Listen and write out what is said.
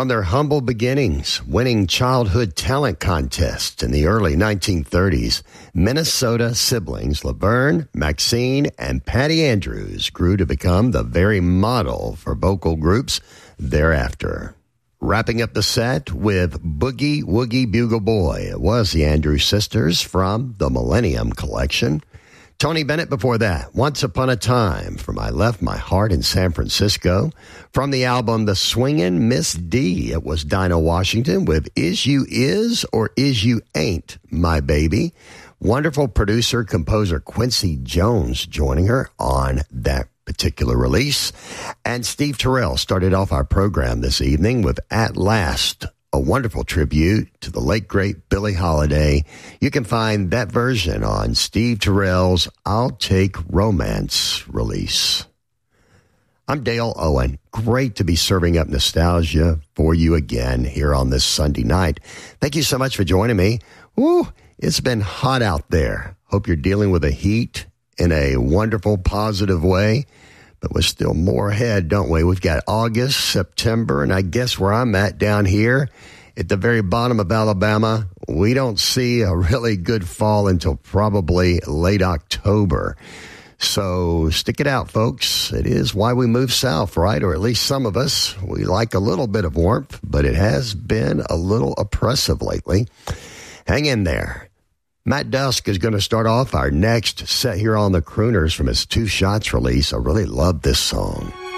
From their humble beginnings, winning childhood talent contests in the early 1930s, Minnesota siblings Laverne, Maxine, and Patty Andrews grew to become the very model for vocal groups thereafter. Wrapping up the set with Boogie Woogie Bugle Boy, it was the Andrews Sisters from the Millennium Collection. Tony Bennett before that, Once Upon a Time, from I Left My Heart in San Francisco. From the album The Swingin' Miss D, it was Dinah Washington with Is You Is or Is You Ain't My Baby. Wonderful producer, composer Quincy Jones joining her on that particular release. And Steve Terrell started off our program this evening with At Last, a wonderful tribute to the late, great Billie Holiday. You can find that version on Steve Terrell's I'll Take Romance release. I'm Dale Owen. Great to be serving up nostalgia for you again here on this Sunday night. Thank you so much for joining me. Woo, it's been hot out there. Hope you're dealing with the heat in a wonderful, positive way. But we're still more ahead, don't we? We've got August, September, and I guess where I'm at down here at the very bottom of Alabama, we don't see a really good fall until probably late October. So stick it out, folks. It is why we move south, right? Or at least some of us. We like a little bit of warmth, but it has been a little oppressive lately. Hang in there. Matt Dusk is going to start off our next set here on the Crooners from his Two Shots release. I really love this song.